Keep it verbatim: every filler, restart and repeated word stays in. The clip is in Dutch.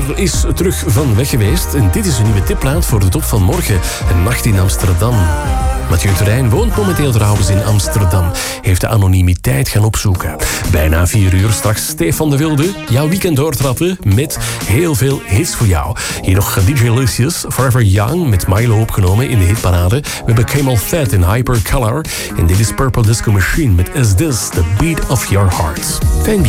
is terug van weg geweest en dit is een nieuwe tipplaat voor de top van morgen. Een nacht in Amsterdam. Mathieu Terrein woont momenteel trouwens in Amsterdam. Heeft de anonimiteit gaan opzoeken. Bijna vier uur straks Stefan de Wilde. Jouw weekend doortrappen met heel veel hits voor jou. Hier nog D J Lucius, Forever Young met Milo opgenomen in de hitparade. We hebben Camel Fat in Hypercolor. En dit is Purple Disco Machine met Is This the Beat of Your Heart. Fijn